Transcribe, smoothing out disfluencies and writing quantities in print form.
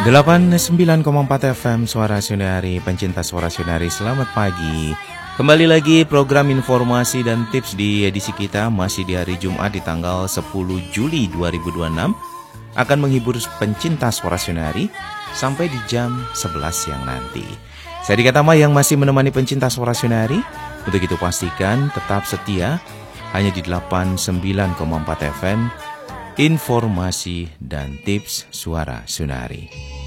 89,4 FM Suara Sunari, pencinta Suara Sunari, selamat pagi. Kembali lagi program informasi dan tips di edisi kita masih di hari Jumat di tanggal 10 Juli 2026 akan menghibur pencinta Suara Sunari sampai di jam 11 siang nanti. Saya Dika Tama yang masih menemani pencinta Suara Sunari. Untuk itu pastikan tetap setia hanya di 89,4 FM Informasi dan tips Suara Sunari.